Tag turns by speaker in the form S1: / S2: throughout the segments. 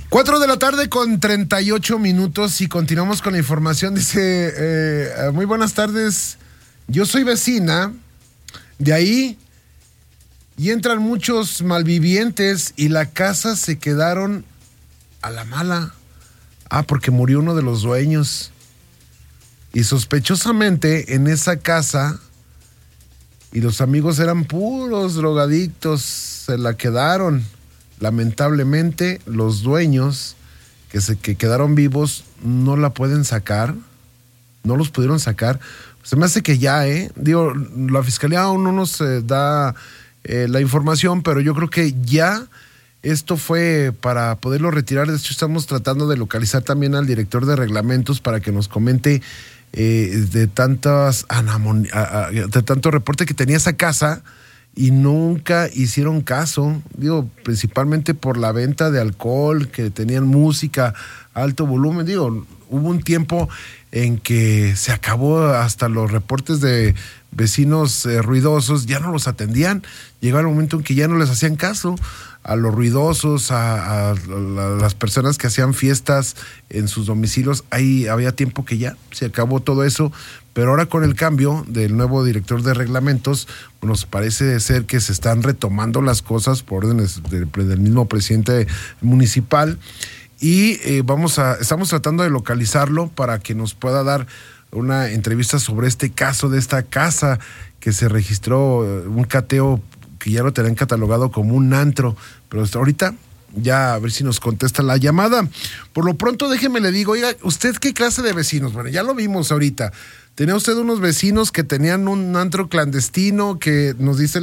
S1: 4 de la tarde con 38 minutos y continuamos con la información. Dice, muy buenas tardes, yo soy vecina de ahí y entran muchos malvivientes y la casa se quedaron a la mala. Porque murió uno de los dueños. Y sospechosamente en esa casa, y los amigos eran puros drogadictos, se la quedaron. Lamentablemente, los dueños que quedaron vivos no la pueden sacar, no los pudieron sacar. Se me hace que ya, digo, la fiscalía aún no nos da la información, pero yo creo que ya esto fue para poderlo retirar. De hecho, estamos tratando de localizar también al director de reglamentos para que nos comente de tanto reporte que tenía esa casa y nunca hicieron caso, digo, principalmente por la venta de alcohol, que tenían música a alto volumen. Digo, hubo un tiempo en que se acabó hasta los reportes de vecinos ruidosos, ya no los atendían. Llegó el momento en que ya no les hacían caso a los ruidosos, a las personas que hacían fiestas en sus domicilios. Ahí había tiempo que ya se acabó todo eso, pero ahora con el cambio del nuevo director de reglamentos, nos parece ser que se están retomando las cosas por órdenes del mismo presidente municipal y estamos tratando de localizarlo para que nos pueda dar una entrevista sobre este caso de esta casa que se registró, un cateo que ya lo tenían catalogado como un antro, pero hasta ahorita ya a ver si nos contesta la llamada. Por lo pronto déjeme le digo, oiga, ¿usted qué clase de vecinos? Bueno, ya lo vimos ahorita. Tenía usted unos vecinos que tenían un antro clandestino, que nos dice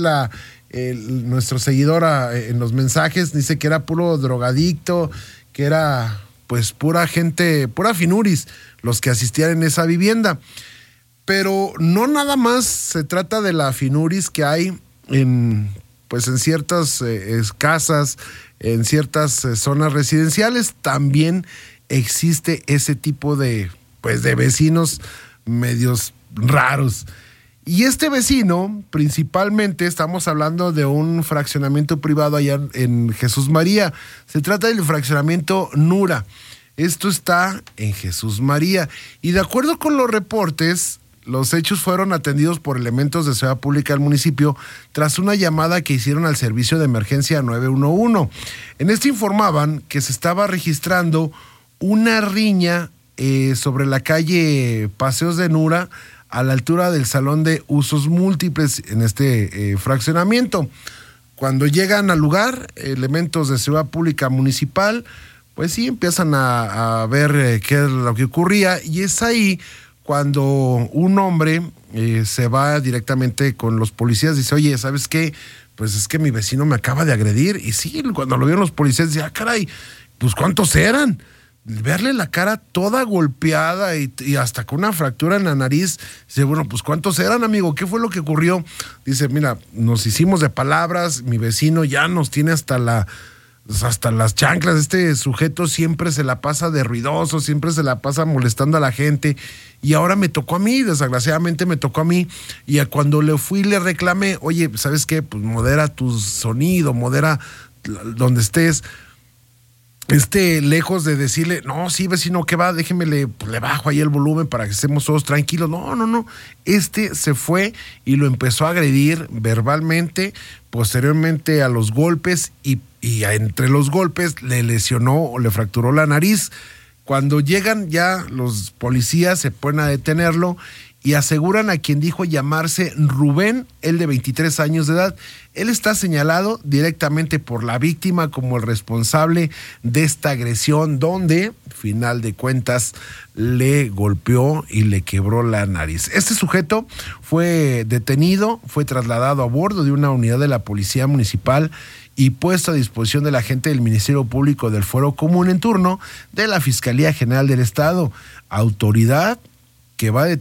S1: nuestro seguidor en los mensajes, dice que era puro drogadicto, que era pues pura gente, pura finuris, los que asistían en esa vivienda. Pero no nada más se trata de la finuris que hay en ciertas casas, en ciertas zonas residenciales. También existe ese tipo de vecinos medios raros. Y este vecino, principalmente, estamos hablando de un fraccionamiento privado allá en Jesús María. Se trata del fraccionamiento Nura. Esto está en Jesús María. Y de acuerdo con los reportes, los hechos fueron atendidos por elementos de seguridad pública del municipio tras una llamada que hicieron al servicio de emergencia 911. En este informaban que se estaba registrando una riña sobre la calle Paseos de Nura, a la altura del Salón de Usos Múltiples en este fraccionamiento. Cuando llegan al lugar, elementos de seguridad pública municipal, pues sí, empiezan a ver qué es lo que ocurría, y es ahí cuando un hombre se va directamente con los policías, dice, oye, ¿sabes qué? Pues es que mi vecino me acaba de agredir. Y sí, cuando lo vieron los policías, dice, caray, pues ¿cuántos eran? Verle la cara toda golpeada y hasta con una fractura en la nariz. Dice, bueno, pues ¿cuántos eran, amigo? ¿Qué fue lo que ocurrió? Dice, mira, nos hicimos de palabras, mi vecino ya nos tiene hasta las chanclas. Este sujeto siempre se la pasa de ruidoso, siempre se la pasa molestando a la gente, y ahora me tocó a mí, desgraciadamente me tocó a mí. Y cuando le fui le reclamé, oye, ¿sabes qué? Pues modera tu sonido, modera donde estés. Lejos de decirle, no, sí, vecino, ¿qué va? Déjeme, le bajo ahí el volumen para que estemos todos tranquilos. No. Se fue y lo empezó a agredir verbalmente, posteriormente a los golpes, y entre los golpes le lesionó o le fracturó la nariz. Cuando llegan ya los policías, se ponen a detenerlo y aseguran a quien dijo llamarse Rubén, él de 23 años de edad. Él está señalado directamente por la víctima como el responsable de esta agresión, donde, final de cuentas, le golpeó y le quebró la nariz. Este sujeto fue detenido, fue trasladado a bordo de una unidad de la Policía Municipal y puesto a disposición del agente del Ministerio Público del Fuero Común en turno de la Fiscalía General del Estado, autoridad que va a